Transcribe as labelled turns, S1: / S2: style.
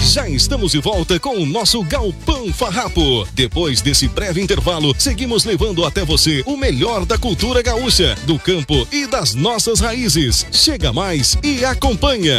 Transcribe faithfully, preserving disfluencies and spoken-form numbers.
S1: Já estamos de volta com o nosso Galpão Farrapo. Depois desse breve intervalo, seguimos levando até você o melhor da cultura gaúcha, do campo e das nossas raízes. Chega mais e acompanha.